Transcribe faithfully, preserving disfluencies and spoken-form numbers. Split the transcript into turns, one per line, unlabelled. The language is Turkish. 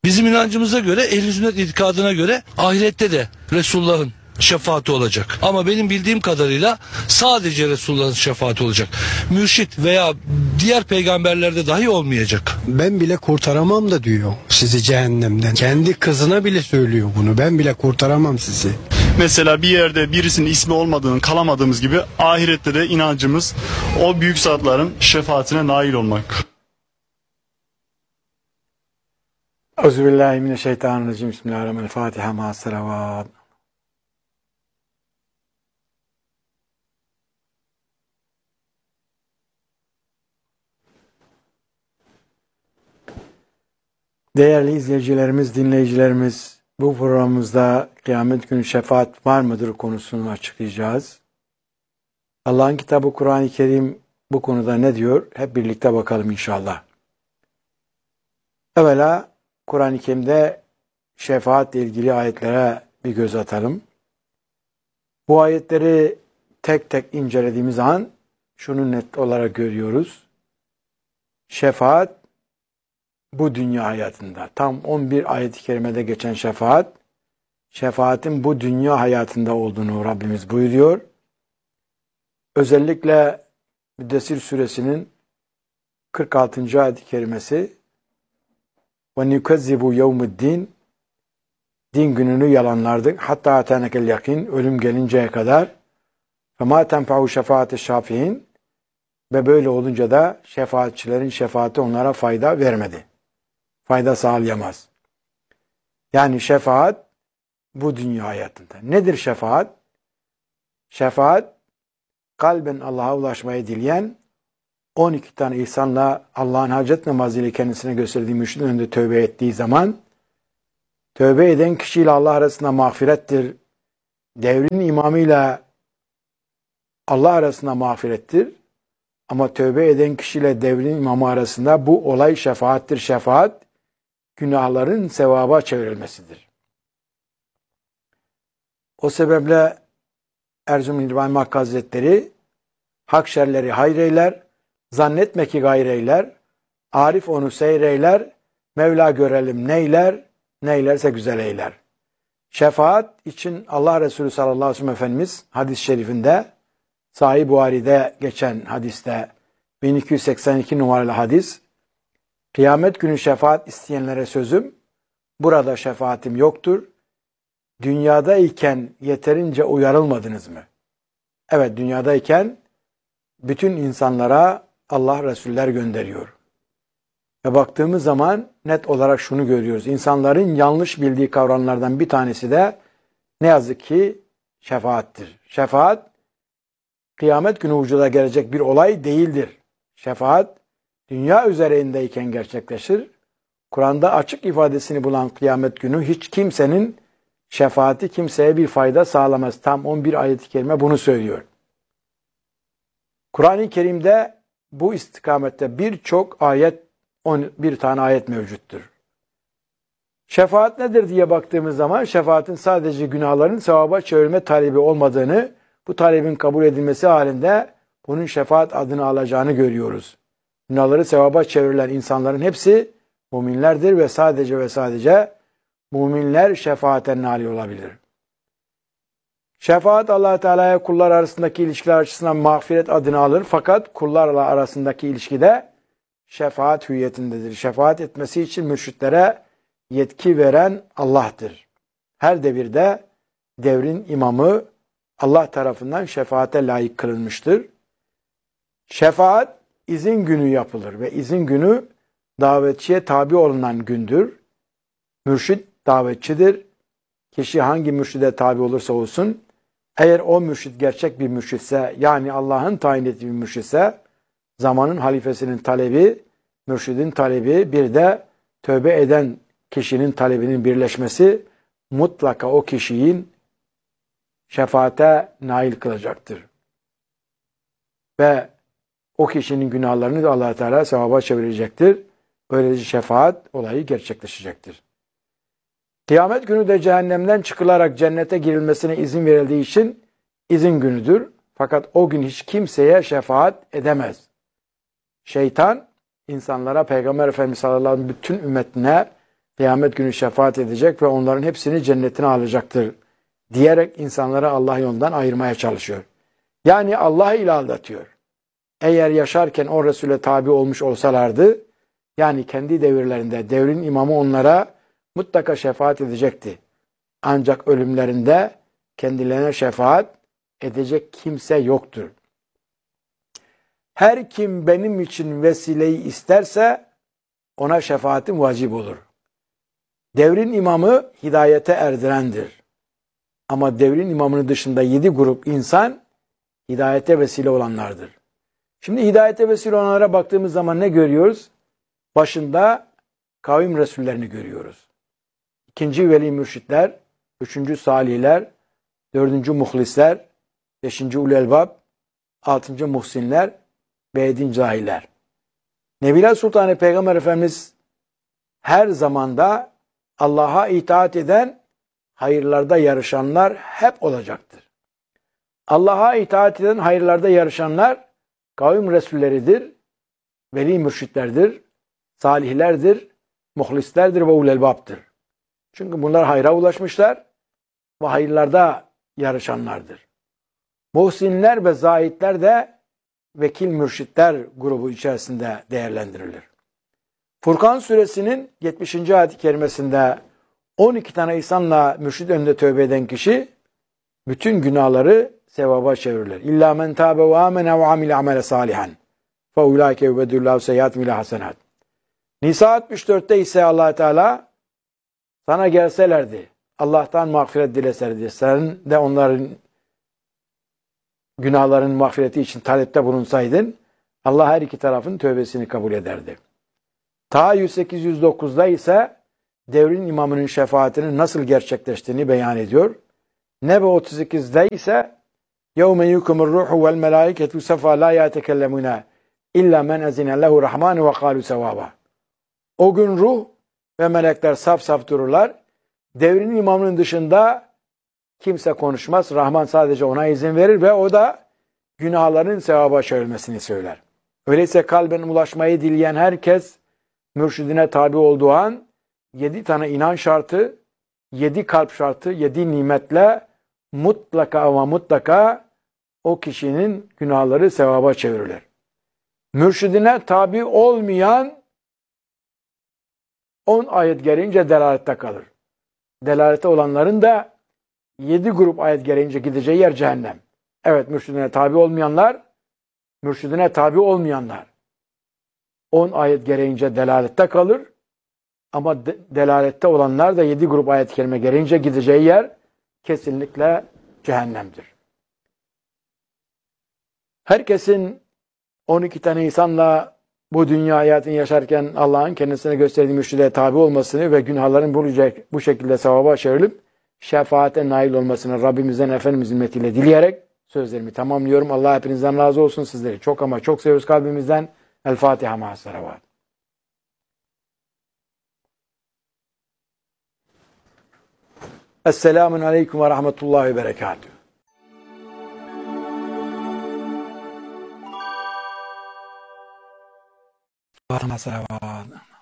Bizim inancımıza göre, ehl-i sünnet itikadına göre ahirette de Resulullah'ın şefaati olacak. Ama benim bildiğim kadarıyla sadece Resulullah'ın şefaati olacak. Mürşit veya diğer peygamberlerde dahi olmayacak.
Ben bile kurtaramam da diyor sizi cehennemden. Kendi kızına bile söylüyor bunu. Ben bile kurtaramam sizi.
Mesela bir yerde birisinin ismi olmadığını kalamadığımız gibi ahirette de inancımız o büyük zatların şefaatine nail olmak.
Euzubillahimineşşeytanirracim. Bismillahirrahmanirrahim. Fatiha ma'as salavat. Değerli izleyicilerimiz, dinleyicilerimiz, bu programımızda kıyamet günü şefaat var mıdır konusunu açıklayacağız. Allah'ın kitabı Kur'an-ı Kerim bu konuda ne diyor? Hep birlikte bakalım inşallah. Evvela Kur'an-ı Kerim'de şefaatle ilgili ayetlere bir göz atalım. Bu ayetleri tek tek incelediğimiz an şunu net olarak görüyoruz. Şefaat bu dünya hayatında, tam on bir ayet-i kerimede geçen şefaat, şefaatin bu dünya hayatında olduğunu Rabbimiz buyuruyor. Özellikle Müddessir suresinin kırk altıncı ayet-i kerimesi وَنُكَذِّبُ يَوْمُ الدِّينِ Din gününü yalanlardık. Hatta atenekel yakin, ölüm gelinceye kadar. فَمَا تَنْفَعُ شَفَاعَةِ الشَّافِعِينَ Ve böyle olunca da şefaatçilerin şefaati onlara fayda vermedi. Fayda sağlayamaz. Yani şefaat bu dünya hayatında. Nedir şefaat? Şefaat, kalben Allah'a ulaşmayı dileyen, on iki tane ihsanla Allah'ın hacet namazıyla kendisine gösterdiği mürşidin önünde tövbe ettiği zaman, tövbe eden kişiyle Allah arasında mağfirettir. Devrin imamıyla Allah arasında mağfirettir. Ama tövbe eden kişiyle devrin imamı arasında bu olay şefaattir. Şefaat, günahların sevaba çevrilmesidir. O sebeple Erzurum İbrahim Hakkı Hazretleri, hak şerleri hayreyler, zannetme ki gayreyler, Arif onu seyreyler, Mevla görelim neyler, neylerse güzel eyler. Şefaat için Allah Resulü sallallahu aleyhi ve sellem Efendimiz hadis-i şerifinde, Sahih Buhari'de geçen hadiste, bin iki yüz seksen iki numaralı hadis, kıyamet günü şefaat isteyenlere sözüm, burada şefaatim yoktur. Dünyadayken yeterince uyarılmadınız mı? Evet, dünyadayken bütün insanlara Allah Resuller gönderiyor. Ve baktığımız zaman net olarak şunu görüyoruz. İnsanların yanlış bildiği kavramlardan bir tanesi de ne yazık ki şefaattir. Şefaat, kıyamet günü vücuda gelecek bir olay değildir. Şefaat, dünya üzerindeyken gerçekleşir. Kur'an'da açık ifadesini bulan kıyamet günü hiç kimsenin şefaati kimseye bir fayda sağlamaz. Tam on bir ayet-i kerime bunu söylüyor. Kur'an-ı Kerim'de bu istikamette birçok ayet, on bir tane ayet mevcuttur. Şefaat nedir diye baktığımız zaman şefaatin sadece günahların sevaba çevirme talebi olmadığını, bu talebin kabul edilmesi halinde bunun şefaat adını alacağını görüyoruz. Günahları sevaba çevirilen insanların hepsi müminlerdir ve sadece ve sadece müminler şefaaten nail olabilir. Şefaat Allah Teala'ya kullar arasındaki ilişkiler açısından mağfiret adını alır. Fakat kullarla arasındaki ilişkide şefaat hüviyetindedir. Şefaat etmesi için mürşitlere yetki veren Allah'tır. Her devirde devrin imamı Allah tarafından şefaate layık kılınmıştır. Şefaat izin günü yapılır ve izin günü davetçiye tabi olunan gündür. Mürşid davetçidir. Kişi hangi mürşide tabi olursa olsun, eğer o mürşid gerçek bir mürşitse, yani Allah'ın tayin ettiği bir mürşitse, zamanın halifesinin talebi, mürşidin talebi, bir de tövbe eden kişinin talebinin birleşmesi mutlaka o kişinin şefaate nail kılacaktır. Ve o kişinin günahlarını da Allah Teala sevaba çevirecektir. Böylece şefaat olayı gerçekleşecektir. Kıyamet günü de cehennemden çıkılarak cennete girilmesine izin verildiği için izin günüdür. Fakat o gün hiç kimseye şefaat edemez. Şeytan insanlara Peygamber Efendimiz sallallahu aleyhi ve sellem bütün ümmetine kıyamet günü şefaat edecek ve onların hepsini cennetine alacaktır diyerek insanları Allah yolundan ayırmaya çalışıyor. Yani Allah ile aldatıyor. Eğer yaşarken o Resul'e tabi olmuş olsalardı, yani kendi devirlerinde devrin imamı onlara mutlaka şefaat edecekti. Ancak ölümlerinde kendilerine şefaat edecek kimse yoktur. Her kim benim için vesileyi isterse ona şefaatim vacip olur. Devrin imamı hidayete erdirendir. Ama devrin imamının dışında yedi grup insan hidayete vesile olanlardır. Şimdi hidayete vesile olanlara baktığımız zaman ne görüyoruz? Başında kavim resullerini görüyoruz. İkinci veli mürşitler, üçüncü salihler, dördüncü muhlisler, beşinci ulelbab, altıncı muhsinler ve yedinci cahiller. Nebiler Sultanı Peygamber Efendimiz her zamanda Allah'a itaat eden, hayırlarda yarışanlar hep olacaktır. Allah'a itaat eden, hayırlarda yarışanlar kavim resulleridir, veli mürşitlerdir, salihlerdir, muhlislerdir ve ulelbaptır. Çünkü bunlar hayra ulaşmışlar ve hayırlarda yarışanlardır. Muhsinler ve zahitler de vekil mürşitler grubu içerisinde değerlendirilir. Furkan suresinin yetmişinci ayet-i kerimesinde on iki tane insanla mürşid önünde tövbe eden kişi bütün günahları sevaba çevirilir. İlla men tâbe ve âmene ve amile amele salihan fe ulâike yubedillâhu seyyiâtim ilâ hasenât. Nisa altmış dörtte ise Allah Teala sana gelselerdi, Allah'tan mağfiret dileselerdi, sen de onların günahların mağfireti için talepte bulunsaydın, Allah her iki tarafın tövbesini kabul ederdi. Ta yüz sekiz yüz dokuzda ise devrin imamının şefaatinin nasıl gerçekleştiğini beyan ediyor. Nebe otuz sekizde ise يَوْمَ يُكُمُ الرُّحُ وَالْمَلَائِكَةُ سَفَا لَا يَتَكَلَّمُونَ اِلَّا مَنْ اَذِنَ لَهُ رَحْمَانُ وَقَالُوا سَوَابًا. O gün ruh ve melekler saf saf dururlar. Devrin imamının dışında kimse konuşmaz. Rahman sadece ona izin verir ve o da günahların sevaba çevrilmesini söyler. Öyleyse kalben ulaşmayı dileyen herkes mürşidine tabi olduğu an yedi tane inan şartı, yedi kalp şartı, yedi nimetle mutlaka ama mutlaka o kişinin günahları sevaba çevrilir. Mürşidine tabi olmayan on ayet gereğince delalette kalır. Delalette olanların da yedi grup ayet gereğince gideceği yer cehennem. Evet, mürşidine tabi olmayanlar, mürşidine tabi olmayanlar on ayet gereğince delalette kalır. Ama de, delalette olanlar da yedi grup ayet-i kerime gereğince gideceği yer kesinlikle cehennemdir. Herkesin on iki tane insanla bu dünya hayatını yaşarken Allah'ın kendisine gösterdiği mürşide tabi olmasını ve günahların bulacak bu şekilde sevaba çevrilip şefaate nail olmasını Rabbimizden Efendimiz hizmetiyle dileyerek sözlerimi tamamlıyorum. Allah hepinizden razı olsun, sizleri çok ama çok seviyoruz kalbimizden. El Fatiha ma'as salavat. Esselamun aleyküm ve rahmetullahi ve berekatuhu. Salavat.